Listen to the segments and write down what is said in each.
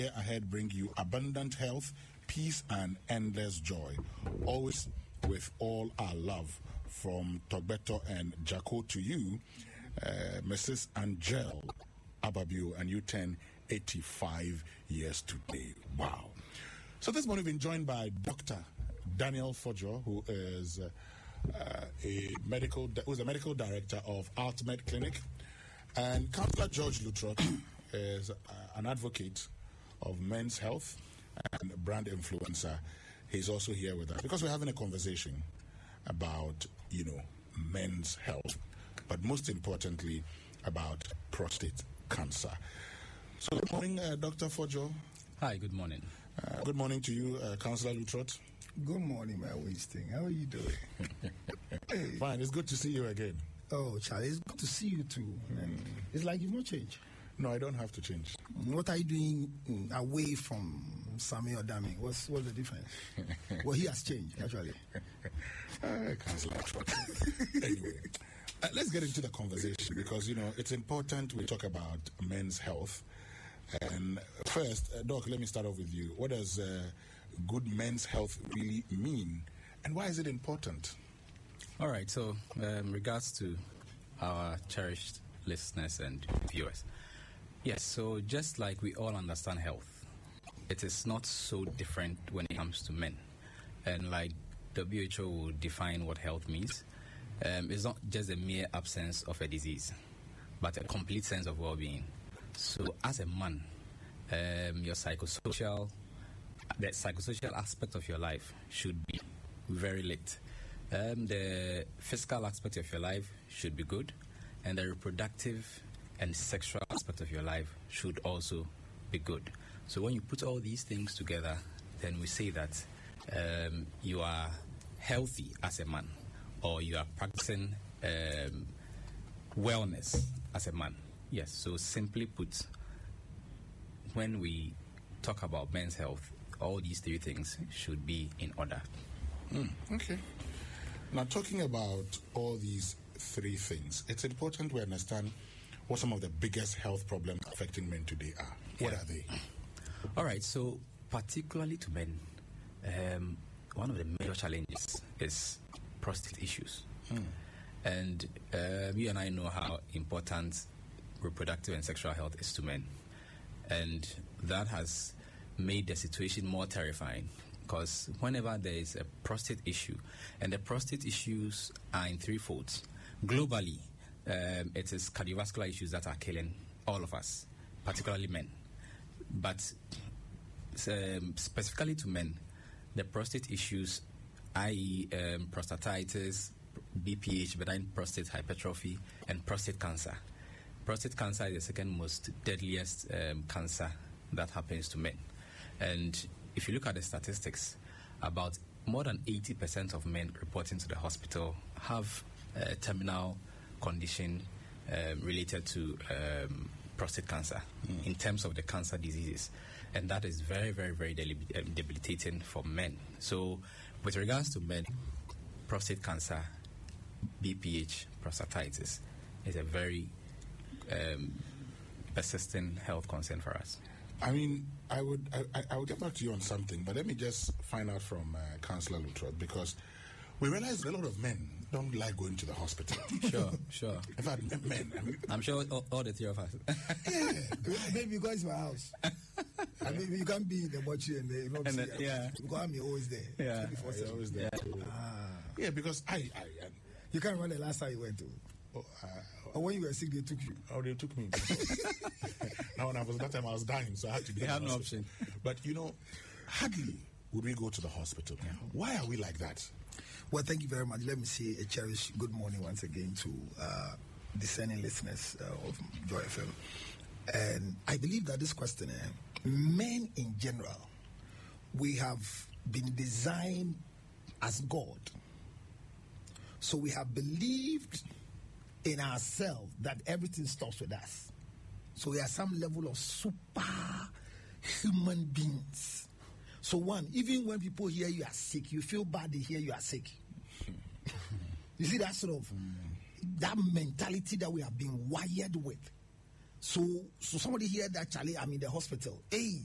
year ahead bring you abundant health, peace, and endless joy. Always with all our love from Togbeto and Jaco to you, Mrs. Angel Ababio, and you turn 85 years today. Wow. So this morning we've been joined by Dr. Daniel Fojo, who is a medical director of Ultimate Clinic, and Councillor George Lutrot is an advocate of men's health and brand influencer. He's also here with us because we're having a conversation about, men's health, but most importantly about prostate cancer. So good morning, Dr. Fojo. Hi, good morning. Good morning to you, Councillor Lutrot. Good morning, my Winston. How are you doing? Hey. Fine, it's good to see you again. Oh, Charlie, it's good to see you too. It's like you've not changed. No, I don't have to change. What are you doing away from Sammy or Dami? What's the difference? Well, he has changed, actually. Anyway, let's get into the conversation because, it's important we talk about men's health. And first, Doc, let me start off with you. What does good men's health really mean? And why is it important? All right, so regards to our cherished listeners and viewers. Yes, so just like we all understand health, it is not so different when it comes to men. And like WHO will define what health means, it's not just a mere absence of a disease, but a complete sense of well-being. So as a man, the psychosocial aspect of your life should be very lit. The physical aspect of your life should be good, and the reproductive and sexual aspect of your life should also be good. So when you put all these things together, then we say that you are healthy as a man, or you are practicing wellness as a man. Yes, so simply put, when we talk about men's health, all these three things should be in order. Okay. Now, talking about all these three things, it's important we understand what some of the biggest health problems affecting men today are. What are they? All right, so particularly to men, one of the major challenges is prostate issues. And you and I know how important reproductive and sexual health is to men. And that has made the situation more terrifying because whenever there is a prostate issue, and the prostate issues are in three folds. Globally, it is cardiovascular issues that are killing all of us, particularly men. But specifically to men, the prostate issues, i.e. prostatitis, BPH, benign prostate hypertrophy, and prostate cancer. Prostate cancer is the second most deadliest cancer that happens to men. And if you look at the statistics, about more than 80% of men reporting to the hospital have a terminal condition related to prostate cancer in terms of the cancer diseases. And that is very, very, very debilitating for men. So with regards to men, prostate cancer, BPH, prostatitis is a very persistent health concern for us. I mean, I would get back to you on something, but let me just find out from Councillor Lutrot, because we realize a lot of men don't like going to the hospital. Sure. In fact, men. I'm sure all the three of us. Yeah, maybe because it's my house. I mean, you can't be in the mortuary and they not see. Because I'm always there. Yeah, you're always there. Yeah, because I you can't remember the last time you went to. Or when you were sick, they took you. Oh, they took me. Now, when that time I was dying, so I had to be. They had no option. But hardly would we go to the hospital. Yeah. Why are we like that? Well, thank you very much. Let me say a cherished good morning once again to discerning listeners of Joy FM. And I believe that this question, men in general, we have been designed as God. So we have believed in ourselves that everything stops with us. So we are some level of super human beings. So even when people hear you are sick, you feel bad they hear you are sick. You see that sort of that mentality that we have been wired with. So somebody hear that, Charlie, I'm in the hospital. Hey,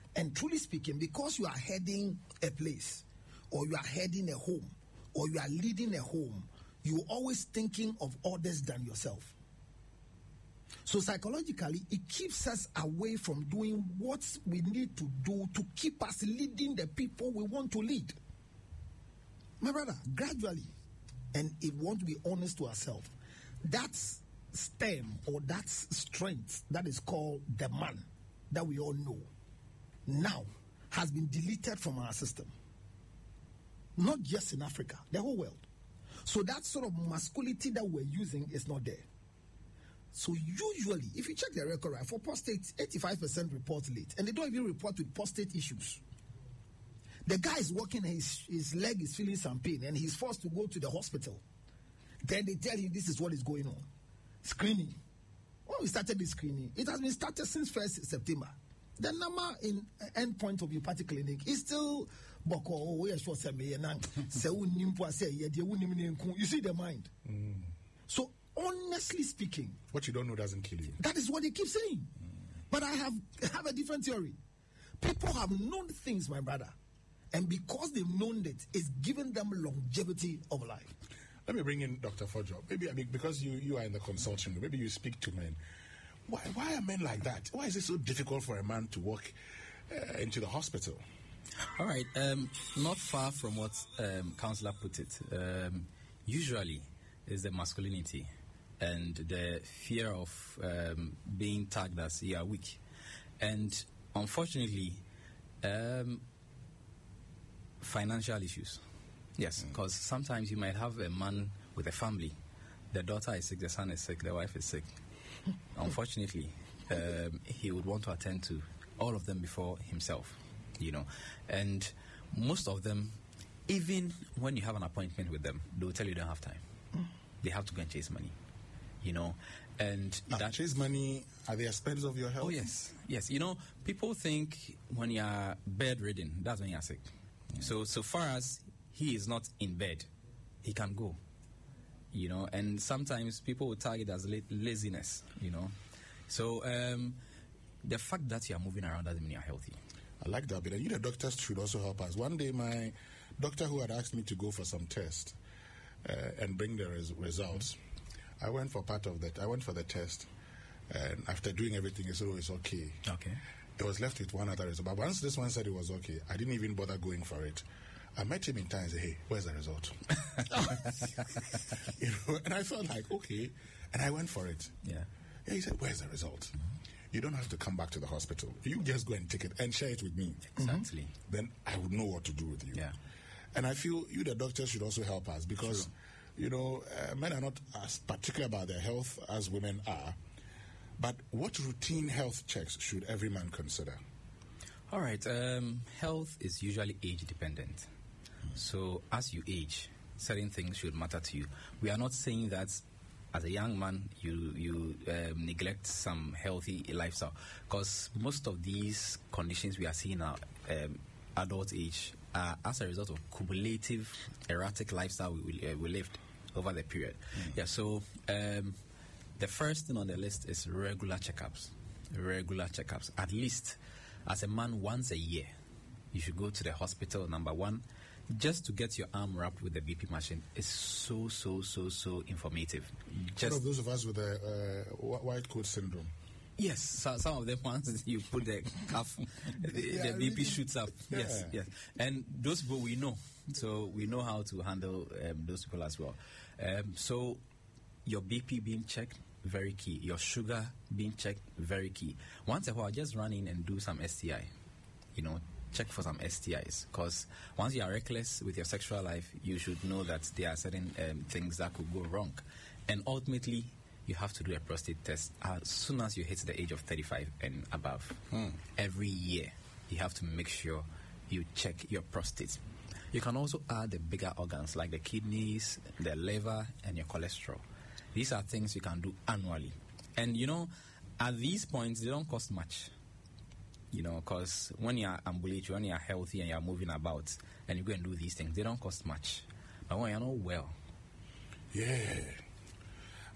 And truly speaking, because you are heading a place, or you are heading a home, or you are leading a home, you're always thinking of others than yourself. So psychologically, it keeps us away from doing what we need to do to keep us leading the people we want to lead. My brother, gradually, and if we want to be honest to ourselves, that stem or that strength that is called the man that we all know now has been deleted from our system. Not just in Africa, the whole world. So that sort of masculinity that we're using is not there. So usually, if you check the record, right, for prostate, 85% report late, and they don't even report with prostate issues. The guy is walking, his leg is feeling some pain, and he's forced to go to the hospital. Then they tell him this is what is going on. Screening. When we started the screening, it has been started since 1st September. The number in endpoint of your party clinic is still boko. You see the mind. So honestly speaking, what you don't know doesn't kill you. That is what they keep saying. But I have a different theory. People have known things, my brother, and because they've known it, it's given them longevity of life. Let me bring in Dr. Fojo. Maybe because you are in the consulting room, maybe you speak to men. Why are men like that? Why is it so difficult for a man to walk into the hospital? All right. Not far from what Counselor put it. Usually, is the masculinity and the fear of being tagged as you are weak. And unfortunately, financial issues. Yes, because sometimes you might have a man with a family. The daughter is sick, the son is sick, the wife is sick. Unfortunately, he would want to attend to all of them before himself, And most of them, even when you have an appointment with them, they will tell you they don't have time. They have to go and chase money, And that chase money at the expense of your health? Oh, yes. Yes. People think when you are bedridden, that's when you are sick. So far as he is not in bed, he can go. And sometimes people will target as laziness, So the fact that you are moving around doesn't mean you're healthy. I like that bit. And the doctors should also help us. One day, my doctor who had asked me to go for some tests and bring the results, I went for part of that. I went for the test. And after doing everything, he said, oh, it's okay. Okay. It was left with one other result. But once this one said it was okay, I didn't even bother going for it. I met him in time and said, hey, where's the result? And I felt like, okay. And I went for it. Yeah, he said, where's the result? You don't have to come back to the hospital. You just go and take it and share it with me. Exactly. Then I would know what to do with you. Yeah. And I feel you, the doctors, should also help us because, men are not as particular about their health as women are. But what routine health checks should every man consider? All right. Health is usually age dependent. So as you age, certain things should matter to you. We are not saying that as a young man you neglect some healthy lifestyle, because most of these conditions we are seeing now adult age are as a result of cumulative erratic lifestyle we lived over the period. Yeah. So the first thing on the list is regular checkups. At least as a man, once a year you should go to the hospital. Number one, just to get your arm wrapped with the BP machine is so informative. One of those of us with the white coat syndrome. Yes, so some of them, once you put the cuff, the BP shoots up. Yeah. Yes. And those people we know, so we know how to handle those people as well. So your BP being checked, very key. Your sugar being checked, very key. Once a while, just run in and do some STI. Check for some STIs, because once you are reckless with your sexual life, you should know that there are certain things that could go wrong. And ultimately, you have to do a prostate test as soon as you hit the age of 35 and above. Every year, you have to make sure you check your prostate. You can also add the bigger organs like the kidneys, the liver, and your cholesterol. These are things you can do annually. And, at these points, they don't cost much. Because when you are ambulatory, when you are healthy and you are moving about and you go and do these things, they don't cost much. But when you're not well. Yeah.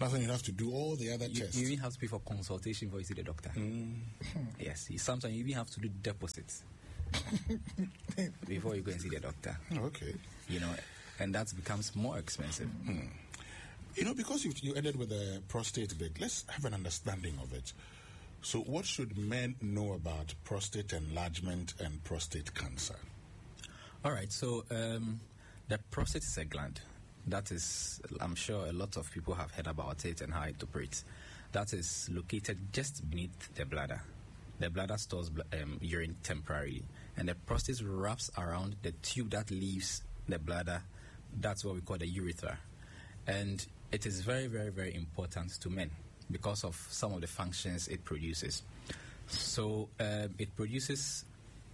That's when you have to do all the other tests. You even have to pay for consultation before you see the doctor. Yes, sometimes you even have to do deposits before you go and see the doctor. Okay. And that becomes more expensive. Because you ended with the prostate bit, let's have an understanding of it. So what should men know about prostate enlargement and prostate cancer? All right, so the prostate is a gland. That is, I'm sure a lot of people have heard about it and how it operates. That is located just beneath the bladder. The bladder stores urine temporarily, and the prostate wraps around the tube that leaves the bladder. That's what we call the urethra. And it is very, very, very important to men because of some of the functions it produces. So it produces,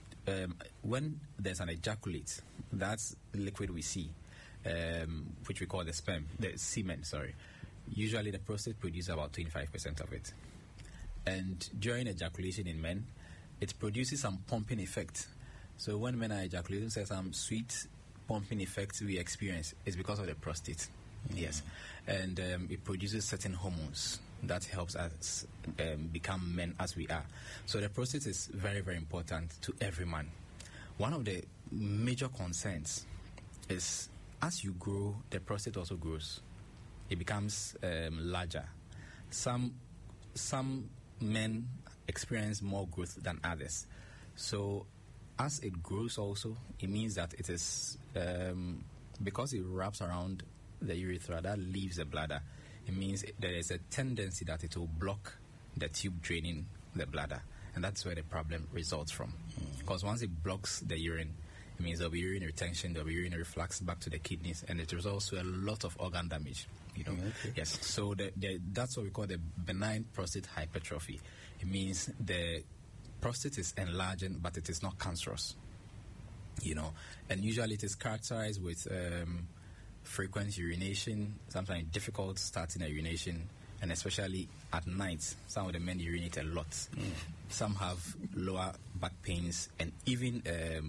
when there's an ejaculate, that's the liquid we see, which we call the semen. Usually the prostate produces about 25% of it. And during ejaculation in men, it produces some pumping effect. So when men are ejaculating, some sweet pumping effect we experience is because of the prostate. Yes. And it produces certain hormones that helps us become men as we are. So the prostate is very, very important to every man. One of the major concerns is as you grow, the prostate also grows. It becomes larger. Some men experience more growth than others. So as it grows also, it means that it is, because it wraps around the urethra that leaves the bladder, it means there is a tendency that it will block the tube draining the bladder. And that's where the problem results from. Because once it blocks the urine, it means there'll be urine retention, there'll be urine reflux back to the kidneys, and it results to a lot of organ damage. Okay. Yes. So that's what we call the benign prostate hypertrophy. It means the prostate is enlarging, but it is not cancerous. And usually it is characterized with frequent urination, sometimes difficult starting a urination, and especially at night, some of the men urinate a lot. Some have lower back pains and even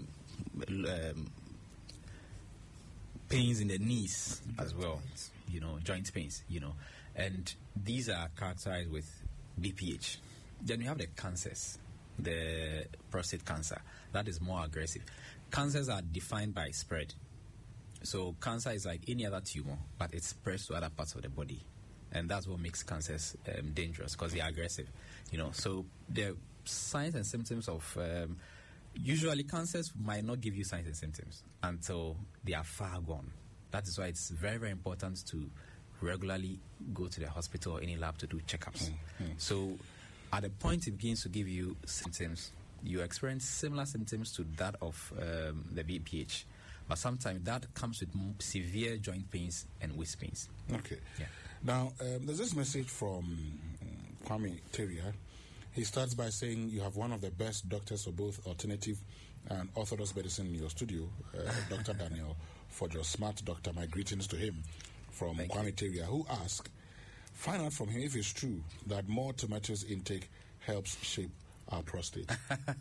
pains in the knees as well, joint pains, and these are characterized with BPH. Then we have the cancers, the prostate cancer, that is more aggressive. Cancers are defined by spread. So cancer is like any other tumor, but it spreads to other parts of the body, and that's what makes cancers dangerous because they are aggressive. So the signs and symptoms of usually cancers might not give you signs and symptoms until they are far gone. That is why it's very, very important to regularly go to the hospital or any lab to do checkups. So at the point it begins to give you symptoms, you experience similar symptoms to that of the BPH. But sometimes that comes with severe joint pains and waist pains. Okay. Yeah. Now, there's this message from Kwame Teria. He starts by saying you have one of the best doctors for both alternative and orthodox medicine in your studio, Dr. Daniel Fojo, smart doctor. My greetings to him from Kwame Teria, who asked, find out from him if it's true that more tomatoes intake helps shape our prostate.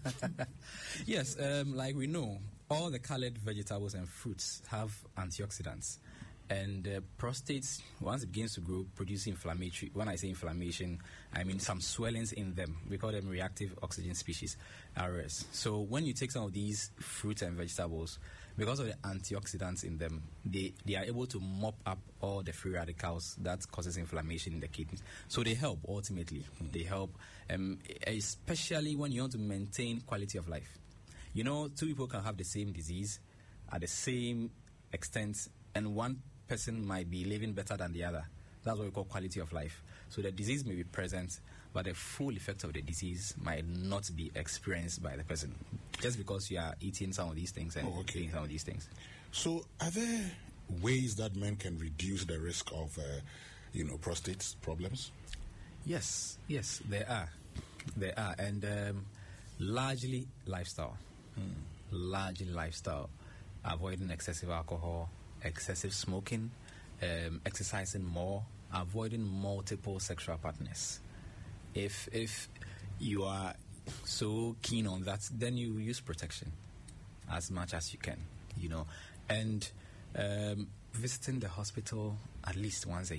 Yes, like we know, all the colored vegetables and fruits have antioxidants. And prostate, once it begins to grow, produce inflammatory. When I say inflammation, I mean some swellings in them. We call them reactive oxygen species, RS. So when you take some of these fruits and vegetables, because of the antioxidants in them, they are able to mop up all the free radicals that causes inflammation in the kidneys. So they help, ultimately. They help, especially when you want to maintain quality of life. Two people can have the same disease at the same extent, and one person might be living better than the other. That's what we call quality of life. So the disease may be present, but the full effect of the disease might not be experienced by the person, just because you are eating some of these things and doing some of these things. So are there ways that men can reduce the risk of, prostate problems? Yes, there are. And largely lifestyle. Largely lifestyle. Avoiding excessive alcohol, excessive smoking, exercising more, avoiding multiple sexual partners. If you are so keen on that, then you use protection as much as you can, and visiting the hospital at least once a year.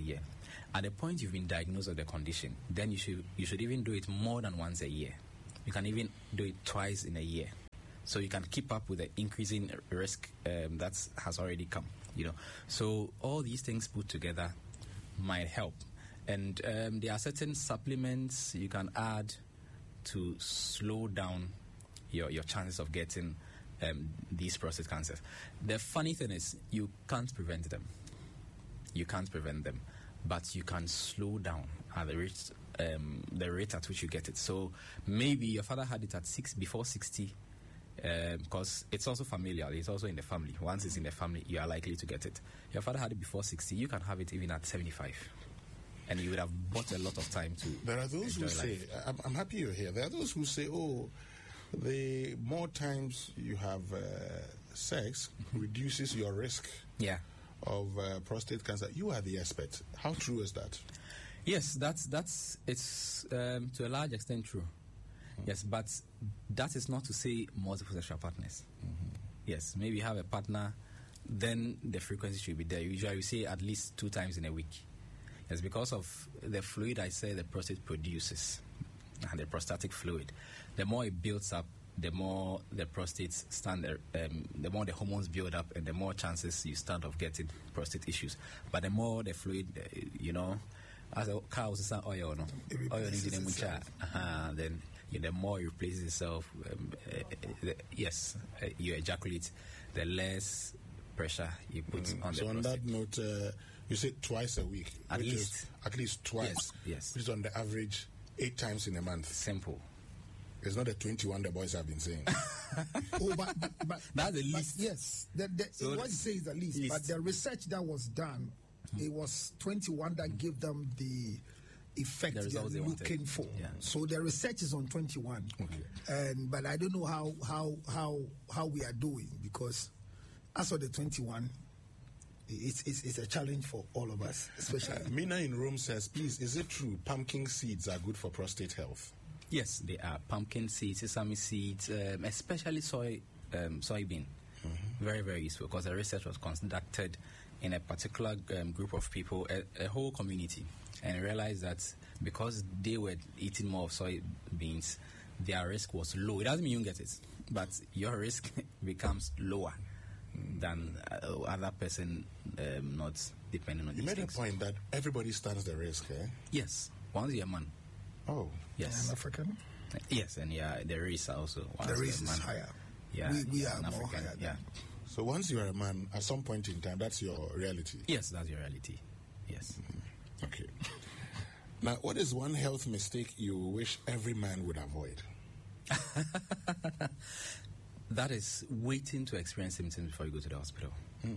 At the point you've been diagnosed with the condition, then you should even do it more than once a year. You can even do it twice in a year, so you can keep up with the increasing risk that has already come. So all these things put together might help, and there are certain supplements you can add to slow down your chances of getting these prostate cancers. The funny thing is, you can't prevent them. You can't prevent them, but you can slow down at the rate at which you get it. So maybe your father had it at before 60, because it's also familial. It's also in the family. Once it's in the family, you are likely to get it. Your father had it before 60. You can have it even at 75. And you would have bought a lot of time to. There are those who say, I'm happy you're here. There are those who say, the more times you have sex reduces your risk of prostate cancer. You are the expert. How true is that? Yes, it's to a large extent true. Yes, but that is not to say multiple sexual partners. Yes, maybe you have a partner, then the frequency should be there. Usually we say at least 2 times in a week. Yes, because of the fluid I say the prostate produces, and the prostatic fluid. The more it builds up, the more the prostate the more the hormones build up, and the more chances you stand of getting prostate issues. But the more the fluid, as a car was oil, then the more it replaces itself, you ejaculate, the less pressure you put on the prostate. So on that note, you said twice a week. At least twice. Yes. Which is on the average 8 times in a month. Simple. It's not the 21 the boys have been saying. But that's the least. Yes. So what you say is the least. But the research that was done, it was 21 that gave them the effect they're looking for. Yeah. So the research is on 21. Okay. But I don't know how we are doing, because as for the 21, it's a challenge for all of us, especially. Mina in Rome says, please, is it true pumpkin seeds are good for prostate health? Yes, they are. Pumpkin seeds, sesame seeds, especially soybean. Very, very useful, because the research was conducted in a particular group of people, a whole community, and realized that because they were eating more of soybeans, their risk was low. It doesn't mean you get it, but your risk becomes lower than other person not depending on these things. You made a point that everybody stands the risk, eh? Yes, once you're a man. Oh. Yes. And African? Yes, and the race also. The race is higher. Yeah, we are more African, higher. Yeah. So once you are a man, at some point in time, that's your reality? Yes, that's your reality. Yes. Okay. Now, what is one health mistake you wish every man would avoid? That is waiting to experience symptoms before you go to the hospital.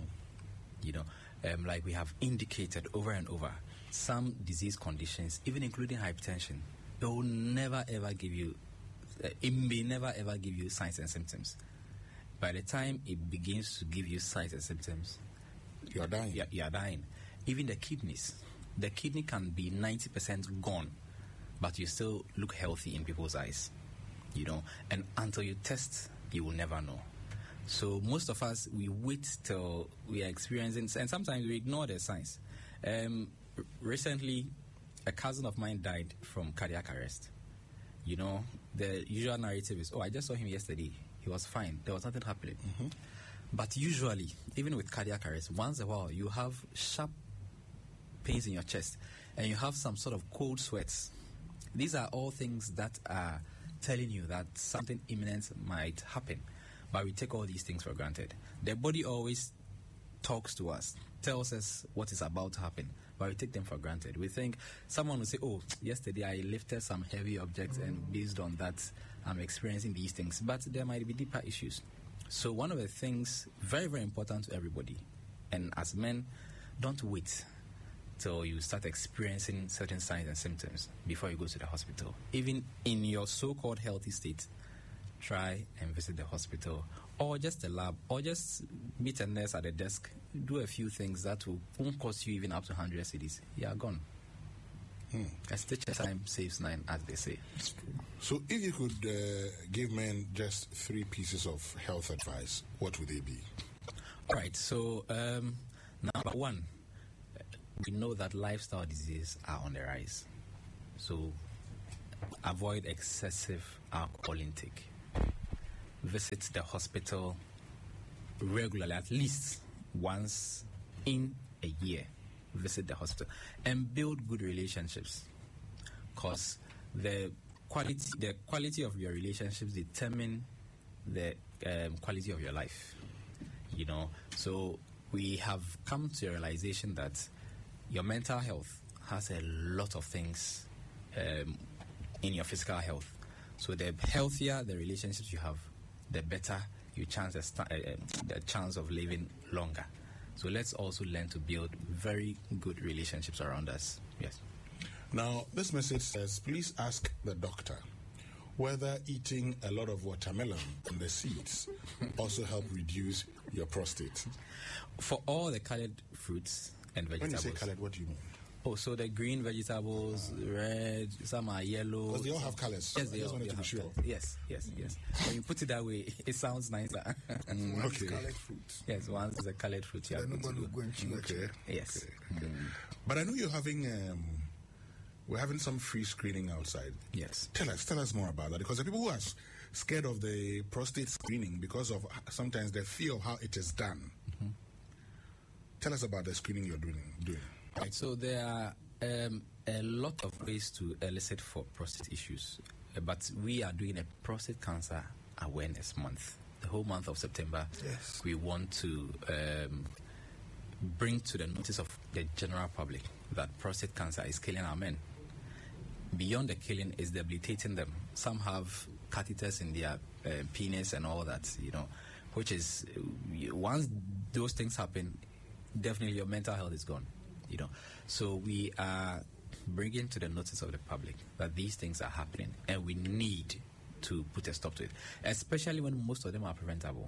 Like we have indicated over and over, some disease conditions, even including hypertension, it will never ever give you, it may never ever give you signs and symptoms. By the time it begins to give you signs and symptoms, you are dying. You are dying. Even the kidneys. The kidney can be 90% gone, but you still look healthy in people's eyes. And until you test, you will never know. So most of us, we wait till we are experiencing, and sometimes we ignore the signs. Recently, a cousin of mine died from cardiac arrest. The usual narrative is, I just saw him yesterday. He was fine. There was nothing happening. But usually, even with cardiac arrest, once in a while, you have sharp pains in your chest, and you have some sort of cold sweats. These are all things that are telling you that something imminent might happen. But we take all these things for granted. The body always talks to us, tells us what is about to happen, but we take them for granted. We think someone will say, yesterday I lifted some heavy objects, and based on that, I'm experiencing these things. But there might be deeper issues. So one of the things, very, very important to everybody, and as men, don't wait till you start experiencing certain signs and symptoms before you go to the hospital. Even in your so-called healthy state, try and visit the hospital, or just a lab, or just meet a nurse at the desk. Do a few things that won't cost you even up to 100 cedis. You are gone. A stitch at a time saves 9, as they say. So if you could give men just 3 pieces of health advice, what would they be? All right. So number 1, we know that lifestyle diseases are on the rise. So avoid excessive alcohol intake. Visit the hospital regularly, at least once in a year. Visit the hospital and build good relationships, because the quality of your relationships determine the quality of your life. You know, so we have come to a realization that your mental health has a lot of things in your physical health. So the healthier the relationships you have, the better your the chance of living longer. So let's also learn to build very good relationships around us. Yes. Now, this message says, please ask the doctor whether eating a lot of watermelon and the seeds also help reduce your prostate. For all the colored fruits and vegetables. When you say colored, what do you mean? Oh, so the green vegetables, red, some are yellow. Because they all have colors. Yes, they I just all wanted to be sure. Colors. Yes. When you put it that way, it sounds nicer. Okay. Colored fruits. Yes, once it's a colored fruit, you are good to go. Okay. Yes. Okay. But I know you're having, we're having some free screening outside. Yes. Tell us more about that, because the people who are scared of the prostate screening because of sometimes the fear of how it is done. Mm-hmm. Tell us about the screening you're doing. Right, so there are a lot of ways to elicit for prostate issues, but we are doing a prostate cancer awareness month. The whole month of September, yes. We want to bring to the notice of the general public that prostate cancer is killing our men. Beyond the killing, is debilitating them. Some have catheters in their penis and all that, which is, once those things happen, definitely your mental health is gone. So we are bringing to the notice of the public that these things are happening, and we need to put a stop to it, especially when most of them are preventable.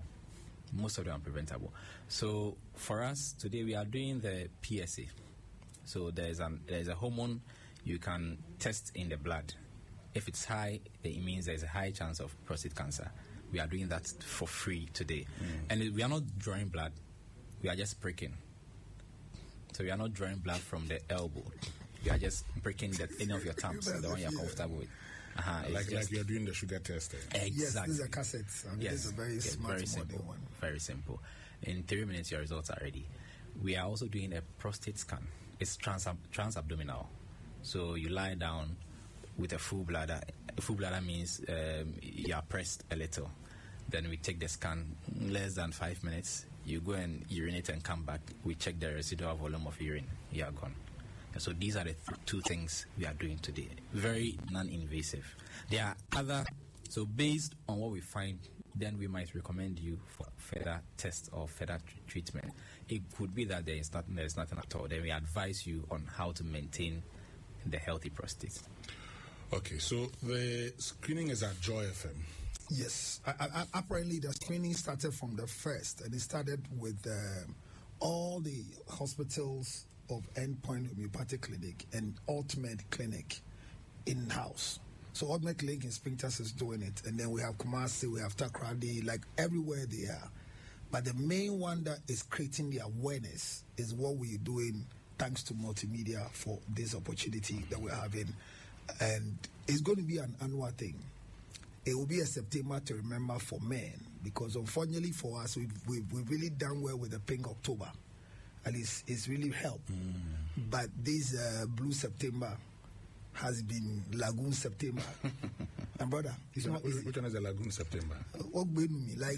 So for us today, we are doing the PSA. So there's a hormone you can test in the blood. If it's high, it means there's a high chance of prostate cancer. We are doing that for free today. And we are not drawing blood, we are just pricking. So we are not drawing blood from the elbow. You are just pricking the end of your thumbs, the one you are comfortable with. Like you are doing the sugar test. Exactly. Yes, these are cassettes. Yes. This is a very smart very simple one. Very simple. In 3 minutes, your results are ready. We are also doing a prostate scan. It's transabdominal. So you lie down with a full bladder. A full bladder means you are pressed a little. Then we take the scan, less than 5 minutes. You go and urinate and come back. We check the residual volume of urine. You are gone. And so these are the two things we are doing today. Very non-invasive. There are other. So based on what we find, then we might recommend you for further tests or further treatment. It could be that there is nothing at all. Then we advise you on how to maintain the healthy prostate. Okay, so the screening is at Joy FM. Yes. Apparently, the screening started from the first, and it started with all the hospitals of Endpoint Homeopathic Clinic and Ultimate Clinic in-house. So Ultimate Clinic in Springtest is doing it, and then we have Kumasi, we have Takrady, like everywhere they are. But the main one that is creating the awareness is what we're doing thanks to multimedia for this opportunity that we're having. And it's going to be an annual thing. It will be a September to remember for men, because unfortunately for us, we've really done well with the Pink October, and it's really helped. But this Blue September has been Lagoon September. And brother, it's not easy. Which one is the Lagoon September? What made me like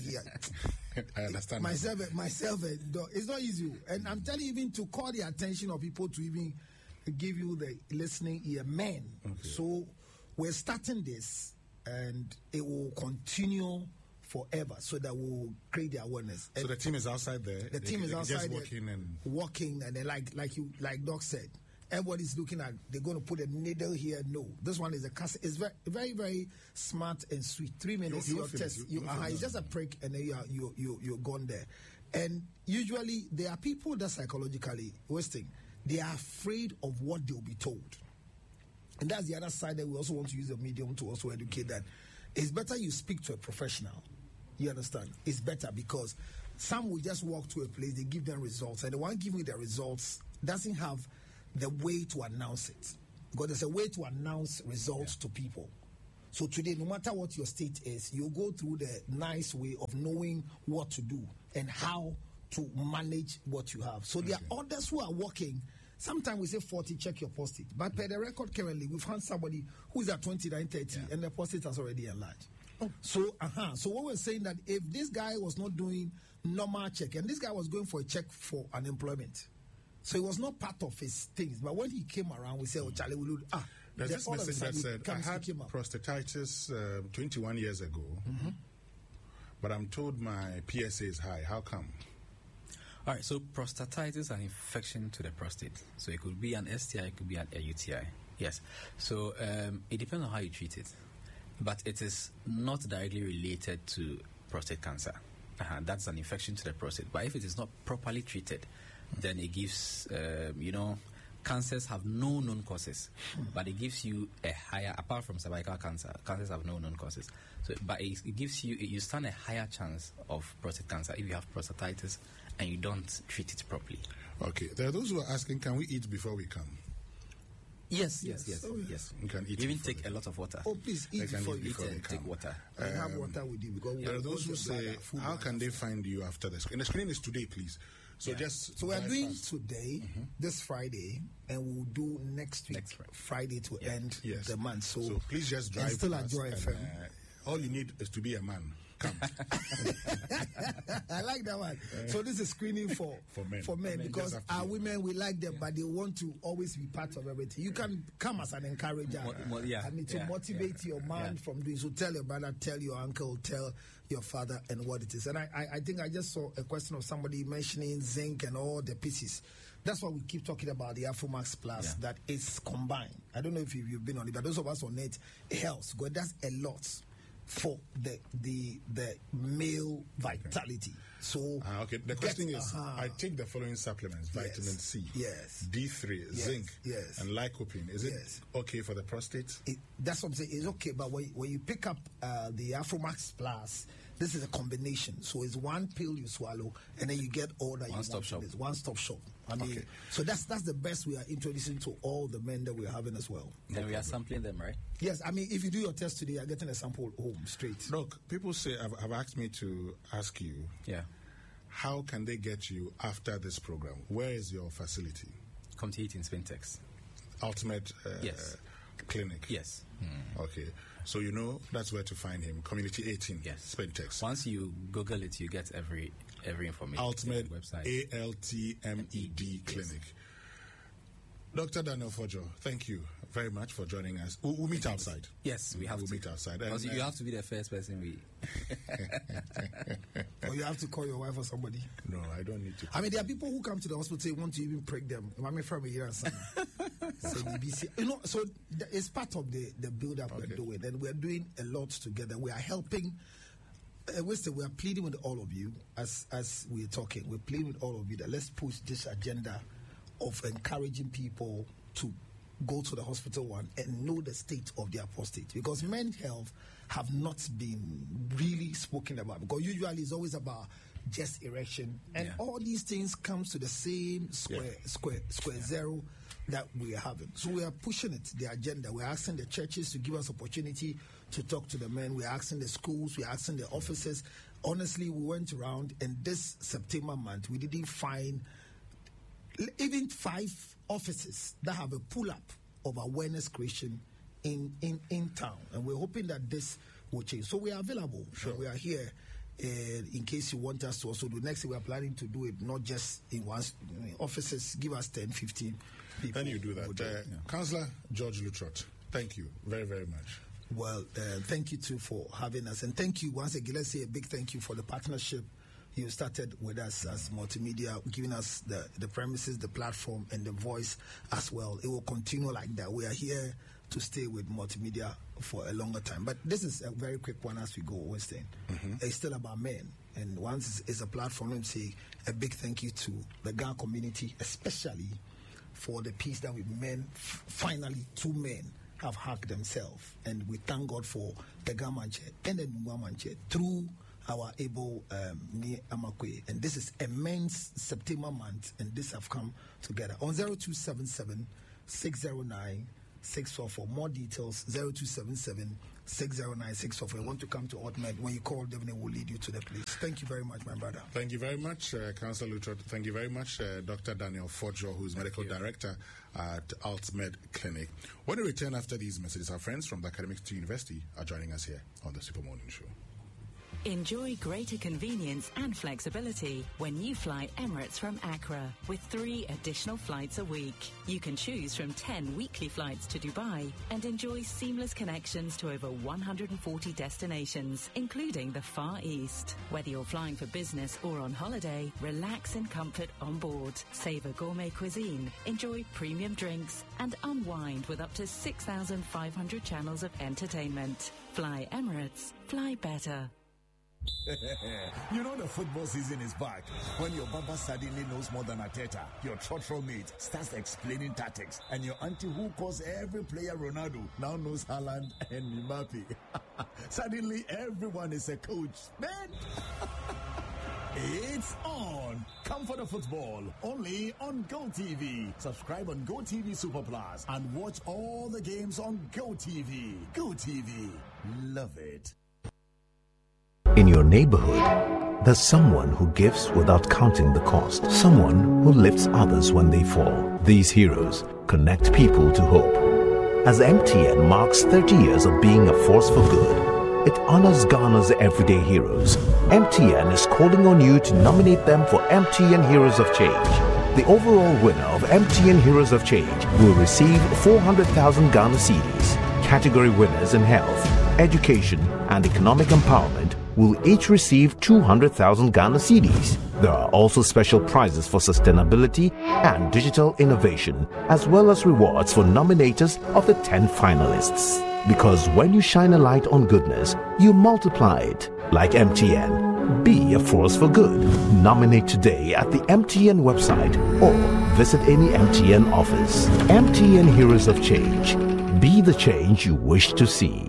I understand. Myself, it's not easy. And I'm telling you, even to call the attention of people to even give you the listening ear, men. Okay. So we're starting this, and it will continue forever, so that we'll create the awareness. So the team is outside there. The team is outside just walking, and then like Doc said, everybody's looking at. They're going to put a needle here. No, this one is a cassette. It's very, very, very smart and sweet. 3 minutes. Your test. It's just a prick, and then you're gone there. And usually there are people that psychologically wasting. They are afraid of what they'll be told. And that's the other side that we also want to use the medium to also educate that it's better you speak to a professional. You understand? It's better, because some will just walk to a place, they give them results, and the one giving the results doesn't have the way to announce it. Because there's a way to announce results to people. So today, no matter what your state is, you go through the nice way of knowing what to do and how to manage what you have. So there are others who are working. Sometimes we say 40, check your prostate. But per the record currently, we've had somebody who's at 29, 30, and the prostate has already enlarged. So what we're saying that if this guy was not doing normal check, and this guy was going for a check for unemployment, so it was not part of his things. But when he came around, we said, "Oh, Charlie, we would There's this message that said, I had prostatitis 21 years ago, but I'm told my PSA is high. How come? All right, so prostatitis is an infection to the prostate. So it could be an STI, it could be a UTI. Yes. So it depends on how you treat it. But it is not directly related to prostate cancer. That's an infection to the prostate. But if it is not properly treated, then it gives, cancers have no known causes, but it gives you a higher, apart from cervical cancer, cancers have no known causes. So, but it gives you stand a higher chance of prostate cancer if you have prostatitis and you don't treat it properly. Okay, there are those who are asking, can we eat before we come? Yes. We can eat. Even take a lot of water. Oh, please eat before you eat and take water. And have water with you. Because there are those who say, how can they find you after the screen? The screening is today, please. So So we are doing today, this Friday, and we'll do next week, Friday to end the month. So please just drive. And still at Joy FM. All you need is to be a man. Come. I like that one. So this is screening for men because our women, we like them, but they want to always be part of everything. You can come as an encourager. To motivate your man from doing. So tell your brother, tell your uncle, tell your father, and what it is. And I think I just saw a question of somebody mentioning zinc and all the pieces. That's why we keep talking about the Afromax Plus that is combined. I don't know if you've been on it, but those of us on it, it helps. God does a lot for the male vitality. So the question is, I take the following supplements: vitamin C, D3, zinc, and lycopene. Is it okay for the prostate? That's what I'm saying. It's okay, but when you pick up the Afromax Plus, this is a combination. So it's one pill you swallow, and then you get all that one-stop shop. One-stop shop. I mean, so that's the best we are introducing to all the men that we're having as well. And we are sampling them, right? Yes, I mean, if you do your test today, you're getting a sample home straight. Look, people say, have asked me to ask you, how can they get you after this program? Where is your facility? Come to it in Spintex. Ultimate Clinic? Yes. Okay. So you know that's where to find him. Community 18, Spintex. Once you Google it, you get every information. Ultimate website. ALTMED Clinic. Dr. Daniel Fojo, thank you very much for joining us. We'll meet outside. Yes, we'll meet outside. And, you have to be the first person or you have to call your wife or somebody. No, I don't need to. I mean, there are people who come to the hospital and want to even prick them. I'm from here and son. So it's part of the build-up we're doing. And we're doing a lot together. We are helping. We are pleading with all of you as we're talking. We're pleading with all of you that let's push this agenda of encouraging people to go to the hospital and know the state of their prostate, because men's health have not been really spoken about, because usually it's always about just erection and all these things comes to the same square zero that we are having. So we are pushing it, the agenda. We're asking the churches to give us opportunity to talk to the men. We're asking the schools, we're asking the offices. Honestly, we went around, and this September month we didn't find even 5 offices that have a pull-up of awareness creation in town. And we're hoping that this will change. So we are available. Sure. We are here in case you want us to also do. Next, we are planning to do it not just in one offices. Give us 10, 15 people. And you do that. Councillor George Lutrot, thank you very, very much. Well, thank you too for having us. And thank you once again. Let's say a big thank you for the partnership you started with us as multimedia, giving us the premises, the platform, and the voice as well. It will continue like that. We are here to stay with multimedia for a longer time. But this is a very quick one as we go, Winston. It's still about men. And once it's a platform, let me say a big thank you to the Ghana community, especially for the peace that with men, finally 2 men have hugged themselves. And we thank God for the Ghana Manche and the Nungwa Manche through our able near Amakwe, and this is a men's September month, and this have come together on 0277 609 644. More details 0277 609 644. I want to come to Altmed. When you call them, they will lead you to the place. Thank you very much, my brother. Thank you very much, Councillor Luttrell. Thank you very much, Dr. Daniel Forjo, who is Medical Director at Altmed Clinic. When we return after these messages, our friends from the Academic to University are joining us here on the Super Morning Show. Enjoy greater convenience and flexibility when you fly Emirates from Accra with 3 additional flights a week. You can choose from 10 weekly flights to Dubai and enjoy seamless connections to over 140 destinations, including the Far East. Whether you're flying for business or on holiday, relax in comfort on board, savor gourmet cuisine, enjoy premium drinks, and unwind with up to 6,500 channels of entertainment. Fly Emirates, fly better. You know the football season is back. When your baba suddenly knows more than Arteta, your trotro mate starts explaining tactics, and your auntie who calls every player Ronaldo now knows Haaland and Mbappe. Suddenly everyone is a coach, man. It's on. Come for the football. Only on GoTV. Subscribe on GoTV Super Plus and watch all the games on GoTV. GoTV. Love it. In your neighborhood, there's someone who gives without counting the cost. Someone who lifts others when they fall. These heroes connect people to hope. As MTN marks 30 years of being a force for good, it honors Ghana's everyday heroes. MTN is calling on you to nominate them for MTN Heroes of Change. The overall winner of MTN Heroes of Change will receive 400,000 Ghana cedis. Category winners in health, education, and economic empowerment will each receive 200,000 Ghana cedis. There are also special prizes for sustainability and digital innovation, as well as rewards for nominators of the 10 finalists. Because when you shine a light on goodness, you multiply it. Like MTN, be a force for good. Nominate today at the MTN website or visit any MTN office. MTN Heroes of Change. Be the change you wish to see.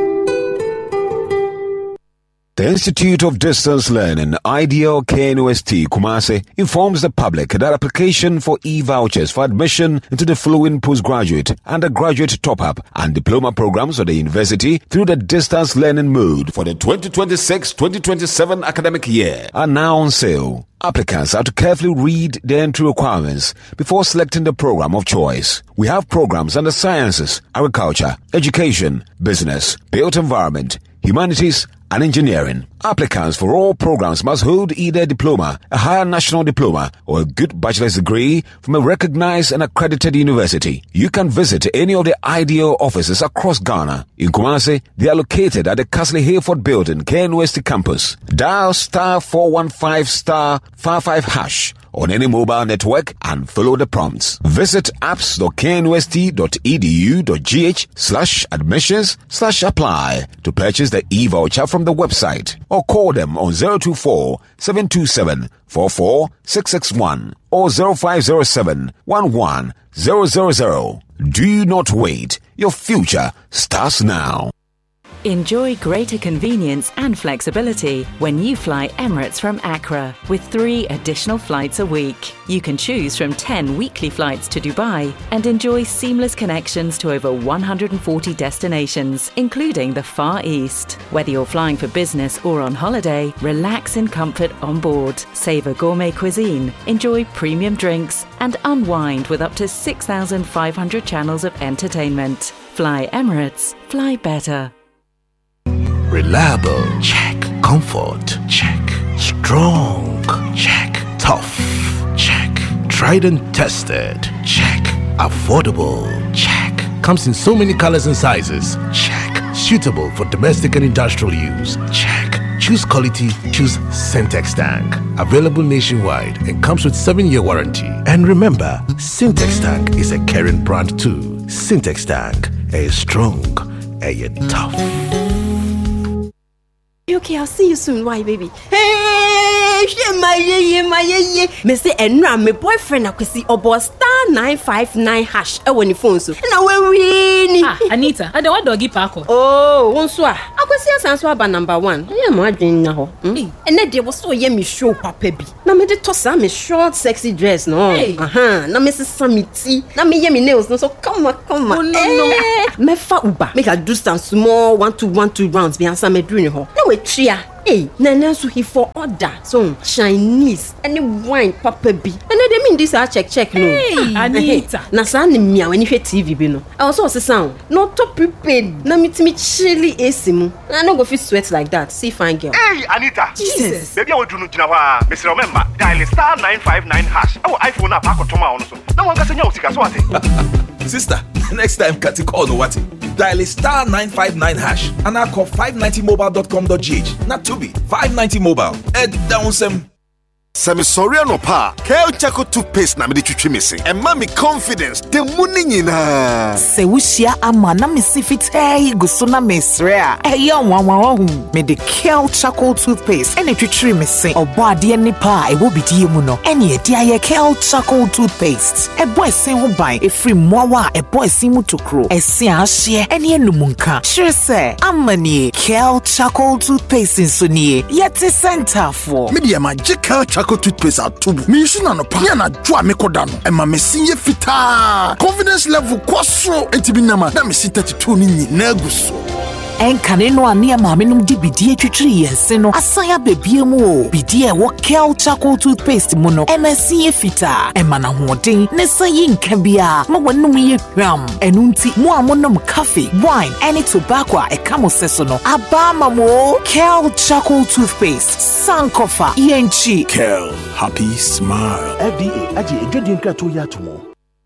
The Institute of Distance Learning, IDEAL KNUST Kumasi, informs the public that application for e-vouchers for admission into the following postgraduate, undergraduate top-up and diploma programs of the university through the distance learning mode for the 2026-2027 academic year are now on sale. Applicants have to carefully read the entry requirements before selecting the program of choice. We have programs under sciences, agriculture, education, business, built environment, humanities, and engineering. Applicants for all programs must hold either a diploma, a higher national diploma, or a good bachelor's degree from a recognized and accredited university. You can visit any of the IDEAL offices across Ghana. In Kumasi, they are located at the Castle Hayford Building, KNUST campus. Dial *415*55# on any mobile network and follow the prompts. Visit apps.knust.edu.gh/admissions/apply to purchase the e-voucher from the website, or call them on 024-727-44661 or 0507-11-000. Do not wait. Your future starts now. Enjoy greater convenience and flexibility when you fly Emirates from Accra with 3 additional flights a week. You can choose from 10 weekly flights to Dubai and enjoy seamless connections to over 140 destinations, including the Far East. Whether you're flying for business or on holiday, relax in comfort on board, savor gourmet cuisine, enjoy premium drinks, and unwind with up to 6,500 channels of entertainment. Fly Emirates, fly better. Reliable, check. Comfort, check. Strong, check. Tough, check. Tried and tested, check. Affordable, check. Comes in so many colors and sizes, check. Suitable for domestic and industrial use, check. Choose quality, choose Syntex Tank. Available nationwide and comes with 7-year warranty. And remember, Syntex Tank is a caring brand too. Syntex Tank, a strong, a tough. Okay, I'll see you soon. Why, baby? Hey, my Missy and my boyfriend, I could see about *959# when you phone so. Now we're winning. Anita, I don't want doggy parko. Oh, one swap. I Akwasi asanso aba number 1. Yeah, mo adwen na ho. Ene de wo so ye me show papa bi. Na me de tosa me short sexy dress no. Na me sesa me ti. Na me ye me nails no so come on. Oh, no. Me fa uba. Make I do some small 1-2 rounds be answer me do ho. Na we tria. Hey, Nana so he for order. So Chinese any wine papa bi. And they mean this I check no. Hey, Anita. Na sa ni mia when you TV bi no. I also say sound. No to prepared. Na me chilly esimu. I no go fit sweat like that. See fine girl. Hey, Anita. Jesus. Baby I will do no jina wa. Mr. Remember, dial *959# Our iPhone na pa ko toma on so. Na wan ka senya osika so ate. Sister, next time Kati call no what? Dial *959# and I call 590mobile.com.gh. Not to be 590 mobile. Down some. Sami sorry no pa. Kel Chaco toothpaste na me de twitwi me se. And mommy confidence. The money nyina. Se wushia ama na me si fitai guso na mesre a. Eya wanwa hu. Me de Kel Chaco toothpaste. Ene twitwi me se. Obo ade ni pa e wo bidie mu no. Ene e dia ye Kel Chaco toothpaste. E boy sen ho ban. E free moawa e boy sin mu tokro. E se ahye ene enumunka. Sure se amani Kel Chaco toothpaste nso nie. Yeti center for. Me de magical toothpaste atubu. Me use na no pa na dwa me koda no. E ma me sinye fita. Confidence level kwaso entibi nama na me sin 32 ni nyina guso. Enkane no ane ma me num di bidie twitwiri yense no. Asaya bebie mu o. Bidie wo Kel Chaco toothpaste mu no. MSC fita. E ma na hoden ne sayi nka bia. Ma wanum ye hwam. Enu nti mo amonom coffee, wine, any tobacco e kamo seso no. Aba mamo Kel Chaco toothpaste. Sankofa yenchi. Kel, happy smile. FDA aje edwadin krato ya tomo.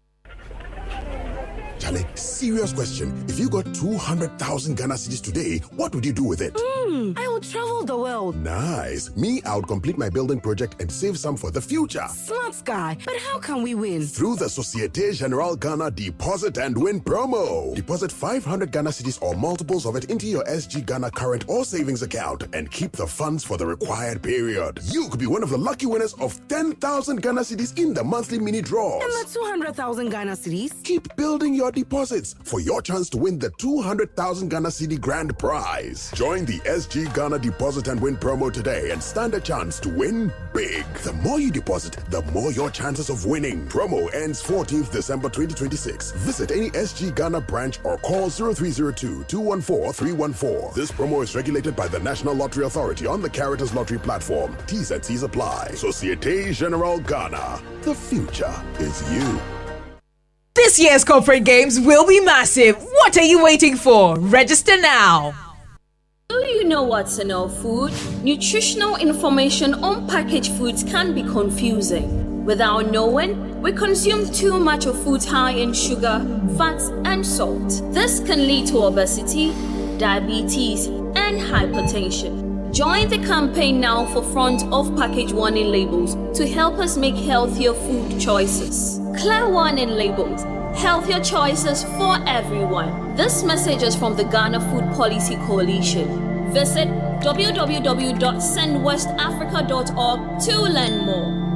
Charlie, serious question. If you got 200,000 Ghana cedis today, what would you do with it? I will travel the world. Nice. Me, I would complete my building project and save some for the future. Smart guy. But how can we win? Through the Societe Generale Ghana Deposit and Win promo. Deposit 500 Ghana cedis or multiples of it into your SG Ghana current or savings account and keep the funds for the required period. You could be one of the lucky winners of 10,000 Ghana cedis in the monthly mini draws. And the 200,000 Ghana cedis? Keep building your deposits for your chance to win the 200,000 Ghana cedi grand prize. Join the SG Ghana Deposit and Win promo today and stand a chance to win big. The more you deposit, the more your chances of winning. Promo ends 14th December 2026. Visit any SG Ghana branch or call 0302-214-314. This promo is regulated by the National Lottery Authority on the Caritas Lottery platform. T's and C's apply. Societe Generale Ghana. The future is you. This year's corporate games will be massive. What are you waiting for? Register now. Do you know what's in our food? Nutritional information on packaged foods can be confusing. Without knowing, we consume too much of foods high in sugar, fats, and salt. This can lead to obesity, diabetes, and hypertension. Join the campaign now for front of package warning labels to help us make healthier food choices. Clear warning labels. Healthier choices for everyone. This message is from the Ghana Food Policy Coalition. Visit www.sendwestafrica.org to learn more.